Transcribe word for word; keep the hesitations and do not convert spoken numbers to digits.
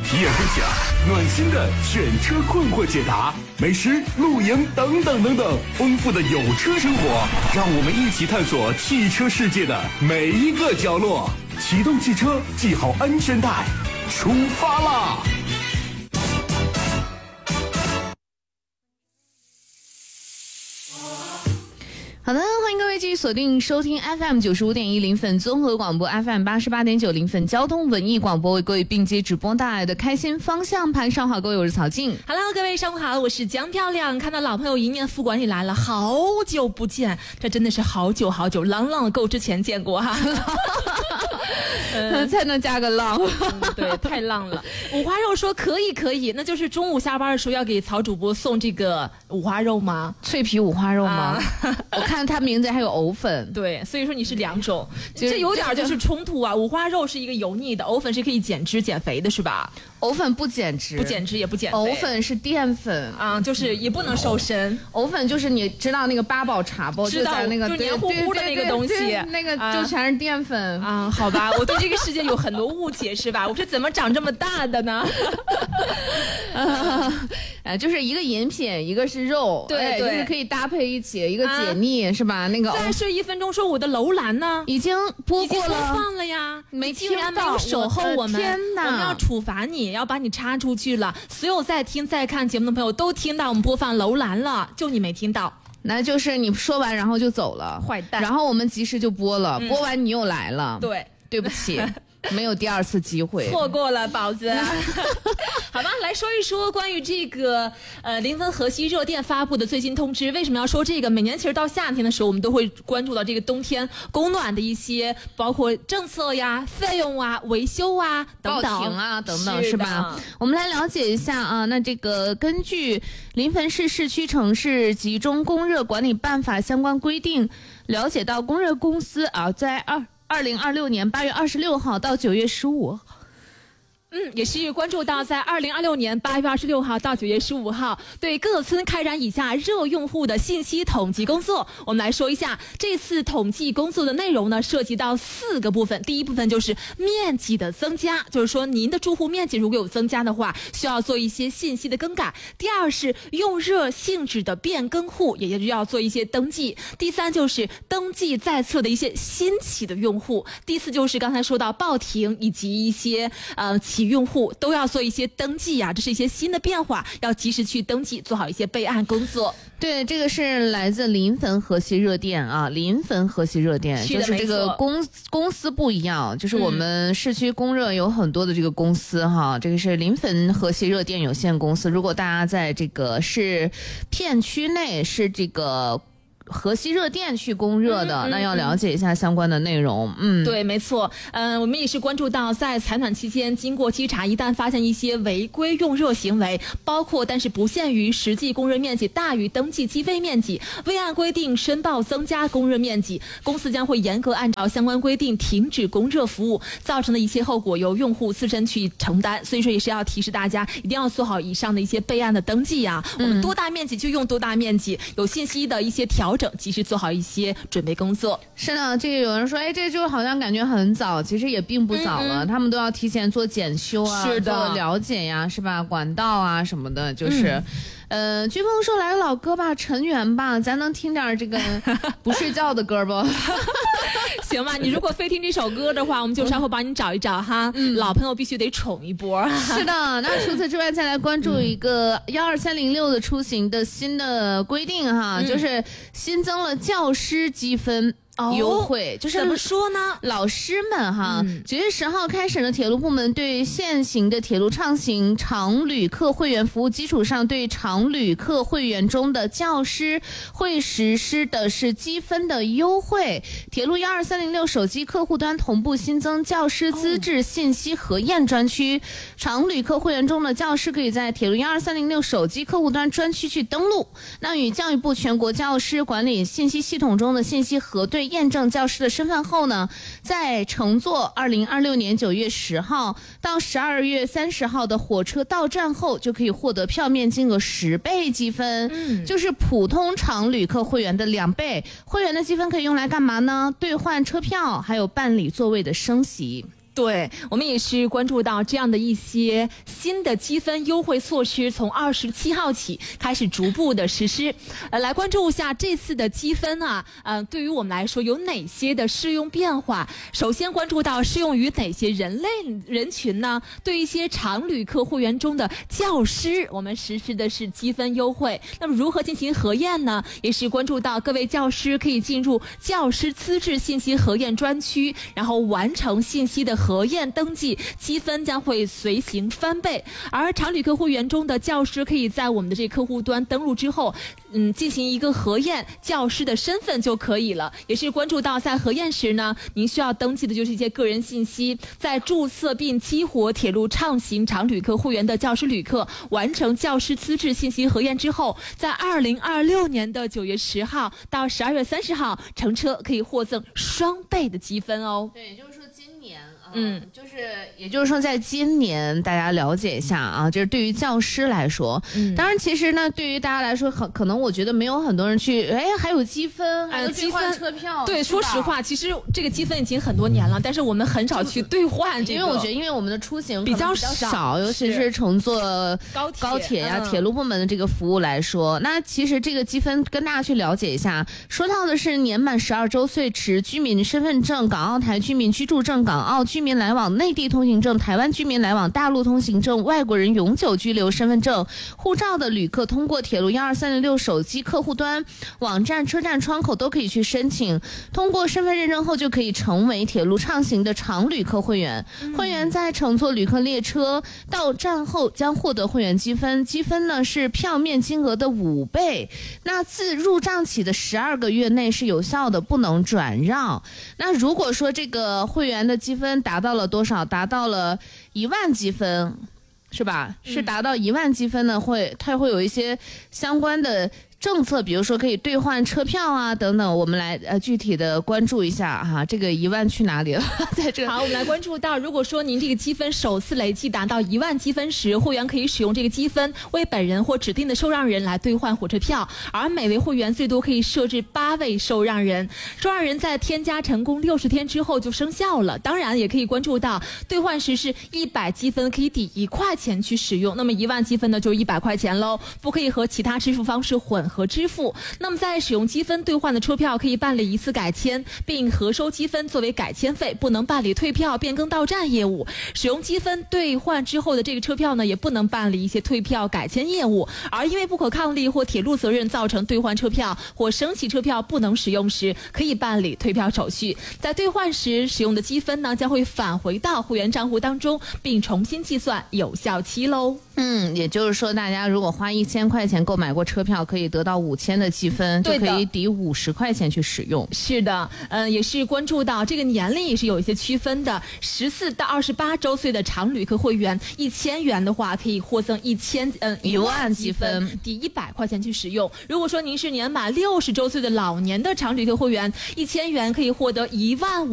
皮尔分享暖心的选车困惑解答，美食、露营等等等等，丰富的有车生活，让我们一起探索汽车世界的每一个角落。启动汽车，系好安全带，出发啦！ 好的，欢迎各位继续锁定收听 F M 九十五点一零粉综合广播 F M 八十八点九零粉交通文艺广播，为各位并接直播带来的开心方向盘。上好，各位，我是曹静。 Hello， 各位上午好，我是江漂亮。看到老朋友迎面副馆里来了，好久不见，这真的是好久好久，朗朗够之前见过哈。 呃，才能加个浪、 嗯，对，太浪了。五花肉说可以可以，那就是中午下班的时候要给曹主播送这个五花肉吗？ 脆皮五花肉吗？ 啊、 我看他名字还有藕粉， 对，所以说你是两种，这有点就是冲突啊。五花肉是一个油腻的，藕粉是可以减脂减肥的，是吧？ 藕粉不减脂， 不减脂也不减肥。 藕粉是淀粉啊，就是也不能瘦身。 藕粉就是你知道那个八宝茶包， 知道就在那个就黏糊糊的那个东西， 那个就全是淀粉啊。啊好吧，我对这个世界有很多误解，是吧？我是怎么长这么大的呢？ 呃，就是一个饮品，一个是肉， 对对， 就是可以搭配一起，一个解腻、啊、是吧？那个再睡一分钟，说我的楼兰呢？ 已经播过了， 已经播放了呀， 没竟然没有守候我们， 天哪！ 我们要处罚你，要把你插出去了。所有在听在看节目的朋友都听到我们播放楼兰了，就你没听到。 那就是你说完然后就走了， 坏蛋。 然后我们及时就播了，嗯、播完你又来了， 对， 对不起。没有第二次机会， 错过了宝子。好吧，来说一说关于这个呃临汾河西热电发布的最新通知。为什么要说这个？每年其实到夏天的时候，我们都会关注到这个冬天供暖的一些，包括政策呀、费用啊、维修啊等等报停啊等等，是吧？我们来了解一下啊。那这个根据临汾市市区城市集中供热管理办法相关规定，了解到供热公司啊在二。二零二六年八月二十六号到九月十五。 嗯，也是关注到在二零二六年八月二十六号到九月十五号，对各村开展以下热用户的信息统计工作。我们来说一下这次统计工作的内容呢，涉及到四个部分。第一部分就是面积的增加，就是说您的住户面积如果有增加的话，需要做一些信息的更改。第二是用热性质的变更户，也就是要做一些登记。第三就是登记在册的一些新起的用户。第四就是刚才说到报停以及一些呃。用户都要做一些登记呀、啊，这是一些新的变化，要及时去登记，做好一些备案工作。 对，这个是来自临汾河西热电啊，临汾河西热电就是这个公公司不一样，就是我们市区供热有很多的这个公司哈，嗯、这个是临汾河西热电有限公司。如果大家在这个是片区内是这个。河西热电去供热的、嗯嗯、那要了解一下相关的内容。嗯， 对，没错。嗯、呃，我们也是关注到在采暖期间经过稽查，一旦发现一些违规用热行为，包括但是不限于实际供热面积大于登记计费面积，未按规定申报增加供热面积，公司将会严格按照相关规定停止供热服务，造成的一些后果由用户自身去承担。所以说也是要提示大家一定要做好以上的一些备案的登记呀、啊嗯、我们多大面积就用多大面积，有信息的一些调整及时做好一些准备工作。 是的，这个有人说哎，这就好像感觉很早，其实也并不早了、嗯嗯、他们都要提前做检修啊， 是的， 做了解呀，是吧？管道啊什么的，就是、嗯、呃，军峰说来个老歌吧，陈圆吧，咱能听点这个不睡觉的歌不？ 行吧，你如果非听这首歌的话，我们就稍后帮你找一找哈、嗯、老朋友必须得宠一波。 是的，那除此之外再来关注一个一二三零六的出行的新的规定哈、嗯、就是新增了教师积分优惠、哦、就是怎么说呢？ 老师们哈，九、嗯、月十号开始的铁路部门对现行的铁路畅行常旅客会员服务基础上，对常旅客会员中的教师会实施的是积分的优惠。铁路一二三零六手机客户端同步新增教师资质信息核验专区，哦、常旅客会员中的教师可以在铁路一二三零六手机客户端专区去登录。那与教育部全国教师管理信息系统中的信息核对验证教师的身份后呢，在乘坐二零二六年九月十号到十二月三十号的火车到站后，就可以获得票面金额十倍积分，嗯，就是普通常旅客会员的两倍。会员的积分可以用来干嘛呢？兑换车票，还有办理座位的升席。 对，我们也是关注到这样的一些新的积分优惠措施，从二十七号起开始逐步的实施。呃，来关注一下这次的积分啊，呃，对于我们来说有哪些的适用变化？首先关注到适用于哪些人类人群呢？对一些常旅客会员中的教师，我们实施的是积分优惠。那么如何进行核验呢？也是关注到各位教师可以进入教师资质信息核验专区，然后完成信息的核验登记，积分将会随行翻倍。而常旅客会员中的教师可以在我们的这客户端登录之后，嗯，进行一个核验教师的身份就可以了。也是关注到在核验时呢，您需要登记的就是一些个人信息。在注册并激活铁路畅行常旅客会员的教师旅客完成教师资质信息核验之后，在二零二六年的九月十号到十二月三十号乘车可以获赠双倍的积分哦。 对，就是说今年。 嗯， 就是也就是说，在今年大家了解一下啊，就是对于教师来说，嗯，当然其实呢，对于大家来说，很可能我觉得没有很多人去，哎，还有积分，还有兑换车票。 对，说实话，其实这个积分已经很多年了，但是我们很少去兑换这个， 因为我觉得，因为我们的出行比较少，尤其是乘坐高铁高铁呀、铁路部门的这个服务来说，那其实这个积分跟大家去了解一下，说到的是年满十二周岁持居民身份证、港澳台居民居住证、港澳居。居民来往内地通行证、台湾居民来往大陆通行证、外国人永久居留身份证、护照的旅客，通过铁路一二三零六手机客户端、网站、车站窗口都可以去申请。通过身份认证后，就可以成为铁路畅行的常旅客会员。嗯、会员在乘坐旅客列车到站后，将获得会员积分，积分呢是票面金额的五倍。那自入账起的十二个月内是有效的，不能转让。那如果说这个会员的积分达到了多少？达到了一万积分，是吧？嗯、是达到一万积分呢，会它会有一些相关的政策，比如说可以兑换车票啊等等，我们来呃具体的关注一下哈，这个一万去哪里了？在这好，我们来关注到，如果说您这个积分首次累计达到一万积分时，会员可以使用这个积分为本人或指定的受让人来兑换火车票，而每位会员最多可以设置八位受让人，受让人在添加成功六十天之后就生效了。当然，也可以关注到兑换时是一百积分可以抵一块钱去使用，那么一万积分呢就一百块钱喽，不可以和其他支付方式混和支付。那么在使用积分兑换的车票可以办理一次改签，并核收积分作为改签费，不能办理退票、变更到站业务。使用积分兑换之后的这个车票呢，也不能办理一些退票、改签业务。而因为不可抗力或铁路责任造成兑换车票或升级车票不能使用时，可以办理退票手续。在兑换时使用的积分呢，将会返回到会员账户当中，并重新计算有效期喽。 嗯，也就是说，大家如果花一千块钱购买过车票，可以得到五千的积分，就可以抵五十块钱去使用。 是的，嗯、呃，也是关注到这个年龄也是有一些区分的。十四到二十八周岁的常旅客会员，一千元的话可以获赠一千嗯一万积分，抵一百块钱去使用。如果说您是年满六十周岁的老年的常旅客会员，一千元可以获得一万五。